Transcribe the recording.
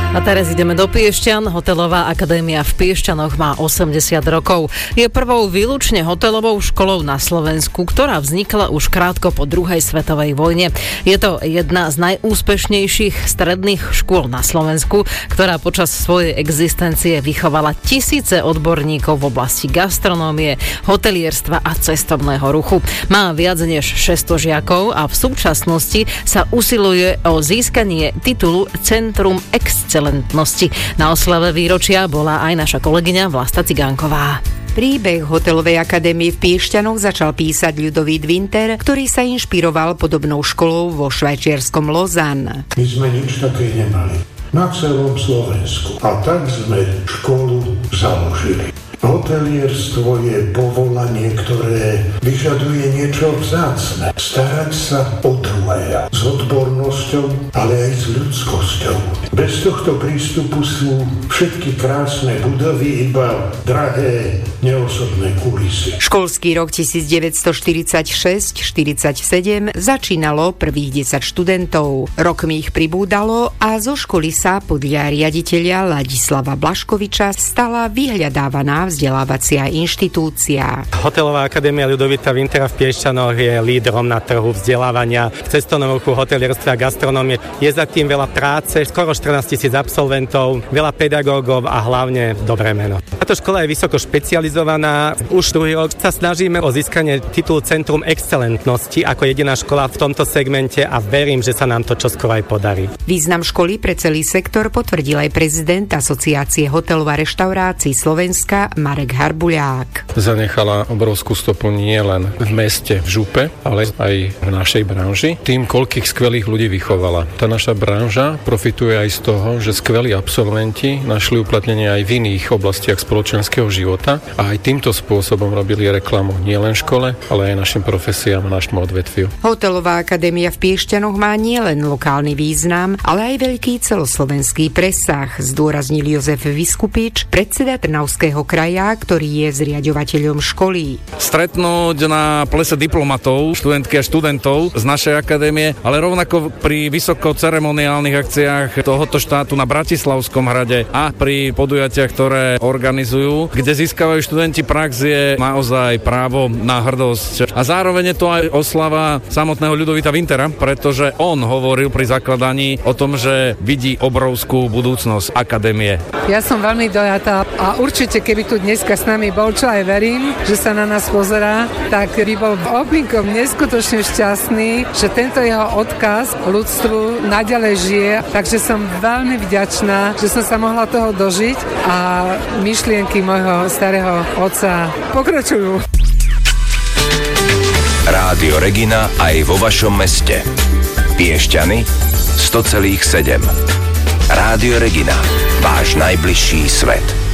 A teraz ideme do Piešťan. Hotelová akadémia v Piešťanoch má 80 rokov. Je prvou výlučne hotelovou školou na Slovensku, ktorá vznikla už krátko po druhej svetovej vojne. Je to jedna z najúspešnejších stredných škôl na Slovensku, ktorá počas svojej existencie vychovala tisíce odborníkov v oblasti gastronómie, hotelierstva a cestovného ruchu. Má viac než 600 žiakov a v súčasnosti sa usiluje o získanie titulu Centrum excelentnosti. Na oslave výročia bola aj naša kolegyňa Vlasta Cigánková. Príbeh Hotelovej akadémie v Piešťanoch začal písať Ľudovít Winter, ktorý sa inšpiroval podobnou školou vo švajčiarskom Lausanne. My sme nič také nemali na celom Slovensku a tak sme školu založili. Hotelierstvo je povolanie, ktoré vyžaduje niečo vzácne. Starať sa o druhého s odbornosťou, ale aj s ľudskosťou. Bez tohto prístupu sú všetky krásne budovy iba drahé, neosobné kulisy. Školský rok 1946-47 začínalo prvých 10 študentov. Rokmi ich pribúdalo a zo školy sa podľa riaditeľa Ladislava Blaškoviča stala vyhľadávaná vzdelávacia inštitúcia. Hotelová akadémia Ľudovita Wintera v Piešťanoch je lídrom na trhu vzdelávania v cestovnom ruchu, hotelierstve a gastronómie. Je za tým veľa práce, skoro 14 000 absolventov, veľa pedagógov a hlavne dobré meno. Táto škola je vysoko špecializovaná. Už druhý rok sa snažíme o získanie titulu Centrum excelentnosti ako jediná škola v tomto segmente a verím, že sa nám to čoskoro aj podarí. Význam školy pre celý sektor potvrdil aj prezident Asociácie hotelov a reštaurácií Slovenska Marek Harbuľák. Zanechala obrovskú stopu nie len v meste, v Župe, ale aj v našej branži. Tým, koľkých skvelých ľudí vychovala. Tá naša branža profituje aj z toho, že skvelí absolventi našli uplatnenie aj v iných oblastiach spoločenského života a aj týmto spôsobom robili reklamu nielen škole, ale aj našim profesiám a našmu odvetviu. Hotelová akadémia v Piešťanoch má nielen lokálny význam, ale aj veľký celoslovenský presah, zdôraznil Jozef Vyskupič, predseda Trnavského kraja, ktorý je zriaďovateľom školy. Stretnúť na plese diplomatov, študentky a študentov z našej akadémie, ale rovnako pri vysokoceremoniálnych akciách tohoto štátu na Bratislavskom hrade a pri podujatiach, ktoré organizujú, kde získavajú študenti prax, je naozaj právo na hrdosť. A zároveň je to aj oslava samotného Ľudovita Wintera, pretože on hovoril pri zakladaní o tom, že vidí obrovskú budúcnosť akadémie. Ja som veľmi dojatá a určite, keby tu dneska s nami bol, čo aj verím, že sa na nás pozerá, tak by bol oblinkom neskutočne šťastný, že tento jeho odkaz ľudstvu naďalej žije, takže som veľmi vďačná, že som sa mohla toho dožiť a myšlienky môjho starého otca pokračujú. Rádio Regina aj vo vašom meste. Piešťany 100,7. Rádio Regina, váš najbližší svet.